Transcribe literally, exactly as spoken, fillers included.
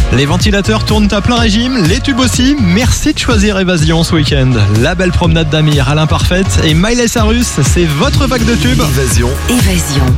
Les ventilateurs tournent à plein régime, les tubes aussi. Merci de choisir Évasion ce week-end. La belle promenade d'Amir à l'imparfaite et Miley Cyrus, c'est votre vague de tubes. Évasion. Évasion.